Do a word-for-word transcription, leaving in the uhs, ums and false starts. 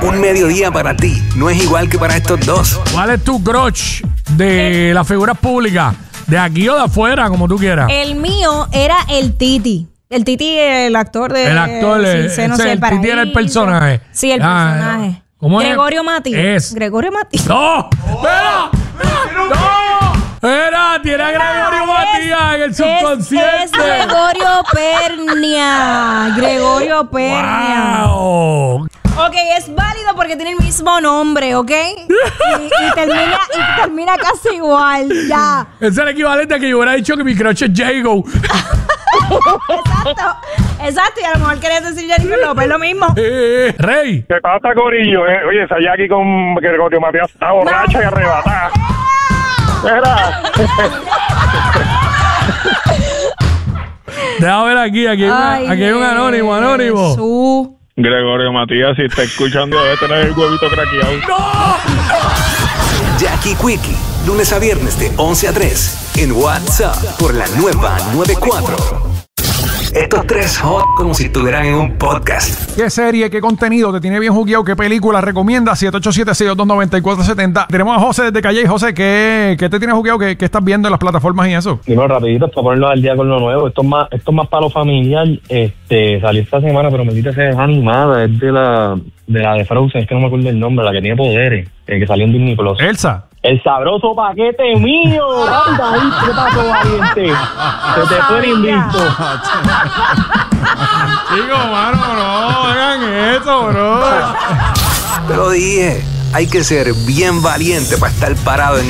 Un mediodía para ti no es igual que para estos dos. ¿Cuál es tu crush de las figuras públicas? ¿De aquí o de afuera, como tú quieras? El mío era el Titi. El Titi, el actor de... El actor, Sin el, Senos ese, y el el Titi era el Paraíso. personaje. Sí, el Ah, personaje. ¿cómo es? Gregorio Mati. Es. Gregorio Mati. ¡No! ¡Espera! ¡No! Era, tiene a Gregorio Matías en el subconsciente. Es, es Gregorio Pernia. Gregorio Pernia. ¡Wow! Ok, es válido porque tiene el mismo nombre, ¿ok? Y, y, termina, y termina casi igual, ya. Es el equivalente a que yo hubiera dicho que mi crush es Jago. Exacto, exacto. Y a lo mejor querías decir Jennifer López, lo mismo. Eh, Rey. ¿Qué pasa, Corillo? Eh, oye, esa Jackie con Gregorio Matías está borracha y arrebatada. Mira. Déjame ver aquí, aquí hay, una- Ay, aquí hay un anónimo, anónimo. Jesús. Gregorio Matías, si está escuchando, debe tener el huevito craqueado. Jackie Quickie, lunes a viernes de once a tres en WhatsApp por la nueva noventa y cuatro. Estos tres hot como si estuvieran en un podcast. ¿Qué serie, qué contenido te tiene bien jugueado? ¿Qué película recomienda? siete ocho siete, seis dos dos, nueve cuatro siete cero. Tenemos a José desde Calle. José, ¿qué, qué te tiene jugueado? ¿Qué, ¿Qué estás viendo en las plataformas y eso? Dime rapidito para ponernos al día con lo nuevo. Esto es más, esto es más para lo familiar. Este, salió esta semana, pero me quita ser animada. Es de la de la de Frozen, es que no me acuerdo el nombre, la que tiene poderes, eh, que salió en Disney Plus. Elsa. El sabroso paquete mío. Anda ahí, ¿qué pasó, valiente? Se te fue el invicto. Chico, mano, no hagan eso, bro. Pero dije, hay que ser bien valiente para estar parado en